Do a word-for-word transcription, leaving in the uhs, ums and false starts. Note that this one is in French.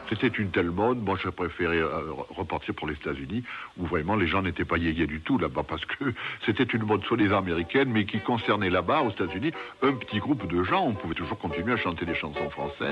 C'était une telle mode, moi je préférais euh, repartir pour les États-Unis, où vraiment les gens n'étaient pas yéyés du tout là-bas, parce que c'était une mode soi-disant américaine, mais qui concernait là-bas, aux États-Unis, un petit groupe de gens. On pouvait toujours continuer à chanter des chansons françaises.